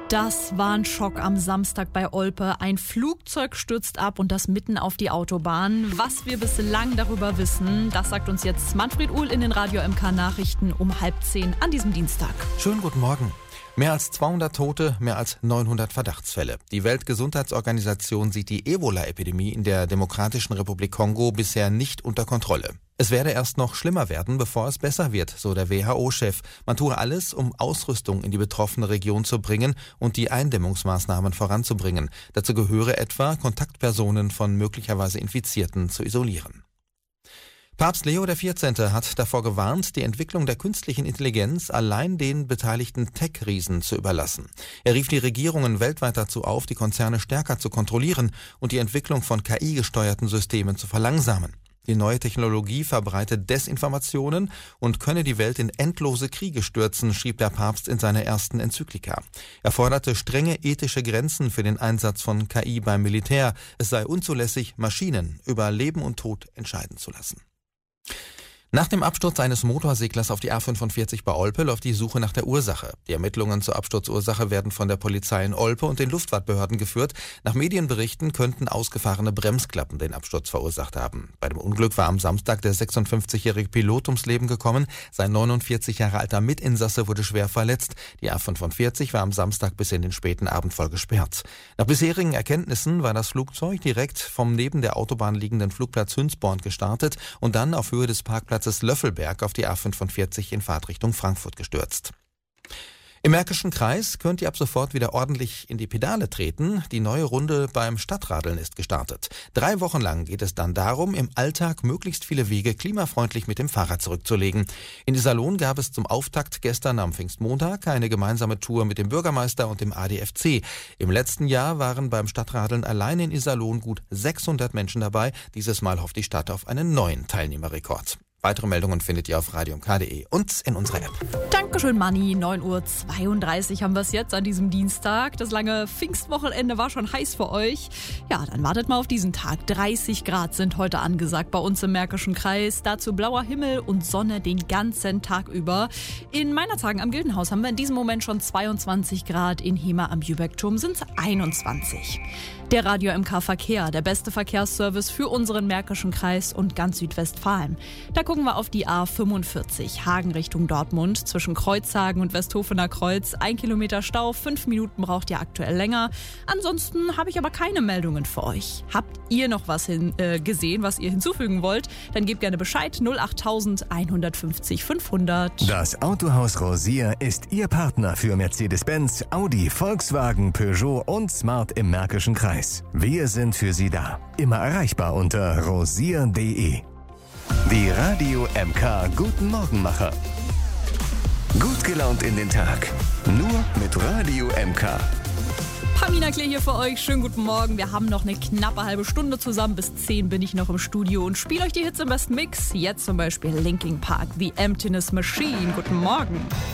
Das war ein Schock am Samstag bei Olpe. Ein Flugzeug stürzt ab und das mitten auf die Autobahn. Was wir bislang darüber wissen, das sagt uns jetzt Manfred Uhl in den Radio MK Nachrichten um 9:30 an diesem Dienstag. Schönen guten Morgen. Mehr als 200 Tote, mehr als 900 Verdachtsfälle. Die Weltgesundheitsorganisation sieht die Ebola-Epidemie in der Demokratischen Republik Kongo bisher nicht unter Kontrolle. Es werde erst noch schlimmer werden, bevor es besser wird, so der WHO-Chef. Man tue alles, um Ausrüstung in die betroffene Region zu bringen und die Eindämmungsmaßnahmen voranzubringen. Dazu gehöre etwa, Kontaktpersonen von möglicherweise Infizierten zu isolieren. Papst Leo XIV. Hat davor gewarnt, die Entwicklung der künstlichen Intelligenz allein den beteiligten Tech-Riesen zu überlassen. Er rief die Regierungen weltweit dazu auf, die Konzerne stärker zu kontrollieren und die Entwicklung von KI-gesteuerten Systemen zu verlangsamen. Die neue Technologie verbreite Desinformationen und könne die Welt in endlose Kriege stürzen, schrieb der Papst in seiner ersten Enzyklika. Er forderte strenge ethische Grenzen für den Einsatz von KI beim Militär. Es sei unzulässig, Maschinen über Leben und Tod entscheiden zu lassen. Nach dem Absturz eines Motorseglers auf die A45 bei Olpe läuft die Suche nach der Ursache. Die Ermittlungen zur Absturzursache werden von der Polizei in Olpe und den Luftfahrtbehörden geführt. Nach Medienberichten könnten ausgefahrene Bremsklappen den Absturz verursacht haben. Bei dem Unglück war am Samstag der 56-jährige Pilot ums Leben gekommen. Sein 49 Jahre alter Mitinsasse wurde schwer verletzt. Die A45 war am Samstag bis in den späten Abend voll gesperrt. Nach bisherigen Erkenntnissen war das Flugzeug direkt vom neben der Autobahn liegenden Flugplatz Hünsborn gestartet und dann auf Höhe des Parkplatzes Löffelberg auf die A45 in Fahrtrichtung Frankfurt gestürzt. Im Märkischen Kreis könnt ihr ab sofort wieder ordentlich in die Pedale treten. Die neue Runde beim Stadtradeln ist gestartet. 3 Wochen lang geht es dann darum, im Alltag möglichst viele Wege klimafreundlich mit dem Fahrrad zurückzulegen. In Iserlohn gab es zum Auftakt gestern am Pfingstmontag eine gemeinsame Tour mit dem Bürgermeister und dem ADFC. Im letzten Jahr waren beim Stadtradeln allein in Iserlohn gut 600 Menschen dabei. Dieses Mal hofft die Stadt auf einen neuen Teilnehmerrekord. Weitere Meldungen findet ihr auf radiomk.de und in unserer App. Dankeschön, Manni. 9:32 Uhr haben wir es jetzt an diesem Dienstag. Das lange Pfingstwochenende war schon heiß für euch. Ja, dann wartet mal auf diesen Tag. 30 Grad sind heute angesagt bei uns im Märkischen Kreis. Dazu blauer Himmel und Sonne den ganzen Tag über. In Meinerzhagen am Gildenhaus haben wir in diesem Moment schon 22 Grad. In Hema am Jübeckturm sind es 21. Der Radio MK Verkehr, der beste Verkehrsservice für unseren Märkischen Kreis und ganz Südwestfalen. Da gucken wir auf die A45, Hagen Richtung Dortmund, zwischen Kreuzhagen und Westhofener Kreuz. 1 Kilometer Stau, 5 Minuten braucht ihr aktuell länger. Ansonsten habe ich aber keine Meldungen für euch. Habt ihr noch was gesehen, was ihr hinzufügen wollt? Dann gebt gerne Bescheid, 08000 150 500. Das Autohaus Rosier ist Ihr Partner für Mercedes-Benz, Audi, Volkswagen, Peugeot und Smart im Märkischen Kreis. Wir sind für Sie da. Immer erreichbar unter rosier.de. Die Radio MK Guten Morgenmacher. Gut gelaunt in den Tag. Nur mit Radio MK. Pamina Klee hier für euch. Schönen guten Morgen. Wir haben noch eine knappe halbe Stunde zusammen. Bis 10 bin ich noch im Studio und spiele euch die Hits im besten Mix. Jetzt zum Beispiel Linkin Park, The Emptiness Machine. Guten Morgen.